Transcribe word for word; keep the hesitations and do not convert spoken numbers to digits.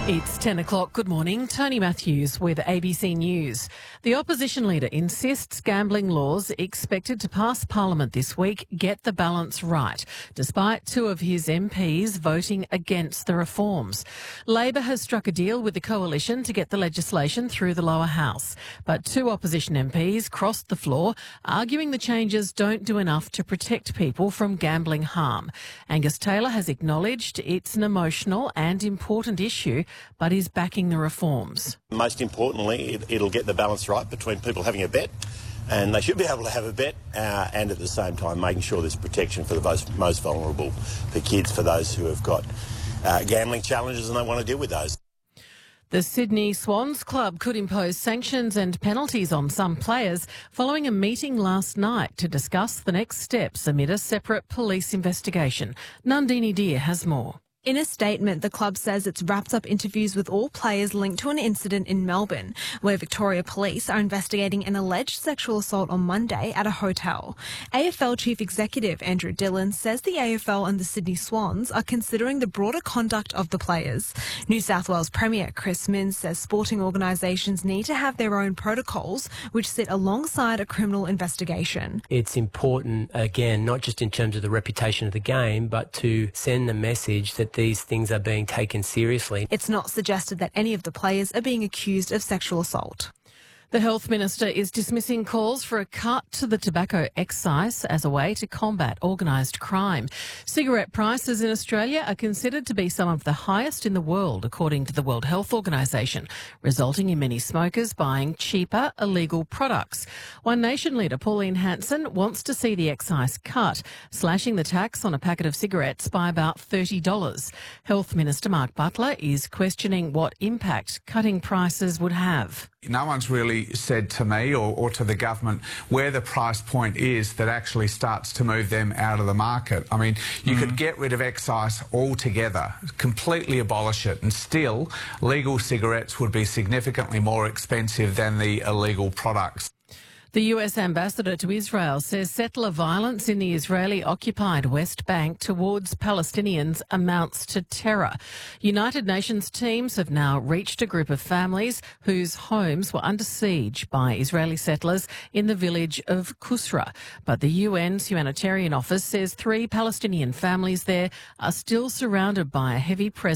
It's ten o'clock. Good morning. Tony Matthews with A B C News. The opposition leader insists gambling laws expected to pass Parliament this week get the balance right, despite two of his M Ps voting against the reforms. Labor has struck a deal with the coalition to get the legislation through the lower house, but two opposition M Ps crossed the floor, arguing the changes don't do enough to protect people from gambling harm. Angus Taylor has acknowledged it's an emotional and important issue, but is backing the reforms. Most importantly, it, it'll get the balance right between people having a bet, and they should be able to have a bet, uh, and at the same time making sure there's protection for the most, most vulnerable, for kids, for those who have got uh, gambling challenges and they want to deal with those. The Sydney Swans Club could impose sanctions and penalties on some players following a meeting last night to discuss the next steps amid a separate police investigation. Nandini Deer has more. In a statement, the club says it's wrapped up interviews with all players linked to an incident in Melbourne, where Victoria Police are investigating an alleged sexual assault on Monday at a hotel. A F L Chief Executive Andrew Dillon says the A F L and the Sydney Swans are considering the broader conduct of the players. New South Wales Premier Chris Minns says sporting organisations need to have their own protocols, which sit alongside a criminal investigation. It's important, again, not just in terms of the reputation of the game, but to send the message that these things are being taken seriously. It's not suggested that any of the players are being accused of sexual assault. The Health Minister is dismissing calls for a cut to the tobacco excise as a way to combat organised crime. Cigarette prices in Australia are considered to be some of the highest in the world, according to the World Health Organisation, resulting in many smokers buying cheaper, illegal products. One Nation leader, Pauline Hanson, wants to see the excise cut, slashing the tax on a packet of cigarettes by about thirty dollars. Health Minister Mark Butler is questioning what impact cutting prices would have. No one's really said to me or, or to the government where the price point is that actually starts to move them out of the market. I mean, you mm-hmm. could get rid of excise altogether, completely abolish it, and still legal cigarettes would be significantly more expensive than the illegal products. The U S ambassador to Israel says settler violence in the Israeli-occupied West Bank towards Palestinians amounts to terror. United Nations teams have now reached a group of families whose homes were under siege by Israeli settlers in the village of Kusra. But the U N's humanitarian office says three Palestinian families there are still surrounded by a heavy presence